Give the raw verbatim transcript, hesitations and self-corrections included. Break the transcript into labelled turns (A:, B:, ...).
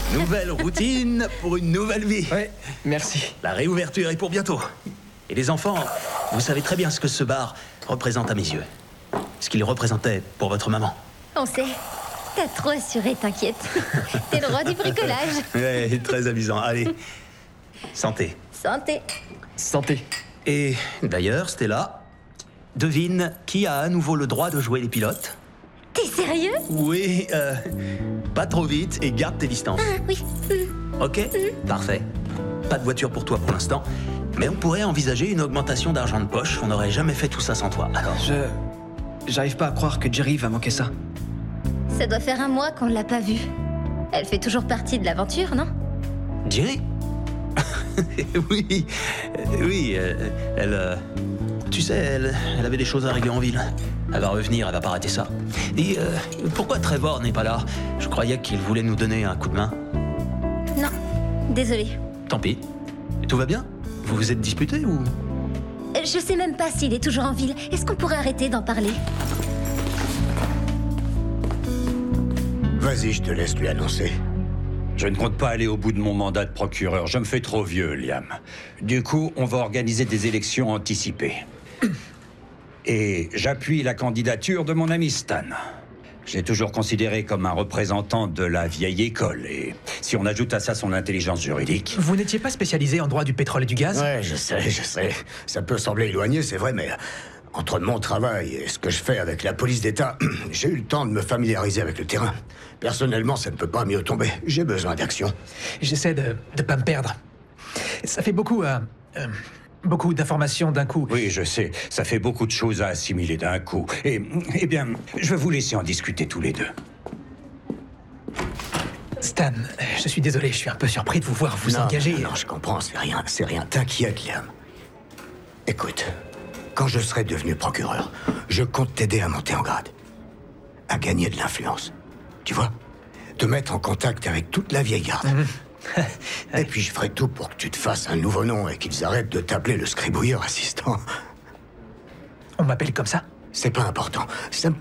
A: Nouvelle routine pour une nouvelle vie.
B: Ouais, merci.
A: La réouverture est pour bientôt. Et les enfants, vous savez très bien ce que ce bar représente à mes yeux. Ce qu'il représentait pour votre maman.
C: On sait. T'as trop assuré, t'inquiète. T'es le roi du bricolage.
A: Ouais, très amusant. Allez, santé.
C: Santé.
B: Santé.
A: Et d'ailleurs, Stella, devine qui a à nouveau le droit de jouer les pilotes?
C: T'es sérieux?
A: Oui, euh, pas trop vite et garde tes distances.
C: Ah oui. Mm.
A: Ok? Parfait. Pas de voiture pour toi pour l'instant, mais on pourrait envisager une augmentation d'argent de poche. On n'aurait jamais fait tout ça sans toi. Alors,
B: Je... J'arrive pas à croire que Jerry va manquer ça.
C: Ça doit faire un mois qu'on ne l'a pas vue. Elle fait toujours partie de l'aventure, non?
A: Jerry? Oui, euh, oui, euh, elle... euh, tu sais, elle, elle avait des choses à régler en ville. Elle va revenir, elle va pas rater ça. Et euh, pourquoi Trevor n'est pas là? Je croyais qu'il voulait nous donner un coup de main.
C: Non. Désolée.
A: Tant pis. Tout va bien? Vous vous êtes disputés ou...
C: Je sais même pas s'il est toujours en ville. Est-ce qu'on pourrait arrêter d'en parler?
D: Vas-y, je te laisse lui annoncer.
E: Je ne compte pas aller au bout de mon mandat de procureur. Je me fais trop vieux, Liam. Du coup, on va organiser des élections anticipées. Et j'appuie la candidature de mon ami Stan. Je l'ai toujours considéré comme un représentant de la vieille école. Et si on ajoute à ça son intelligence juridique...
F: Vous n'étiez pas spécialisé en droit du pétrole et du gaz?
D: Ouais, je sais, je sais. Ça peut sembler éloigné, c'est vrai, mais entre mon travail et ce que je fais avec la police d'État, j'ai eu le temps de me familiariser avec le terrain. Personnellement, ça ne peut pas mieux tomber. J'ai besoin d'action.
F: J'essaie de ne pas me perdre. Ça fait beaucoup, euh, euh, beaucoup d'informations d'un coup.
E: Oui, je sais. Ça fait beaucoup de choses à assimiler d'un coup. Et, eh bien, je vais vous laisser en discuter tous les deux.
F: Stan, je suis désolé, je suis un peu surpris de vous voir vous
D: non,
F: engager.
D: Non, non, je comprends, c'est rien, c'est rien. T'inquiète, Liam. Écoute, quand je serai devenu procureur, je compte t'aider à monter en grade. À gagner de l'influence. Tu vois? Te mettre en contact avec toute la vieille garde.
F: Mmh.
D: Et puis je ferai tout pour que tu te fasses un nouveau nom et qu'ils arrêtent de t'appeler le scribouilleur assistant.
F: On m'appelle comme ça?
D: C'est pas important. Ça me